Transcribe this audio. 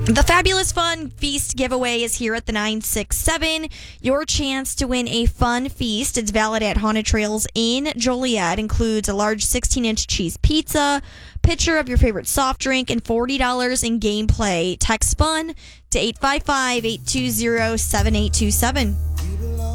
The Fabulous Fun Feast giveaway is here at the 967. Your chance to win a fun feast. It's valid at Haunted Trails in Joliet. Includes a large 16-inch cheese pizza, pitcher of your favorite soft drink, and $40 in gameplay. Text FUN to 855-820-7827.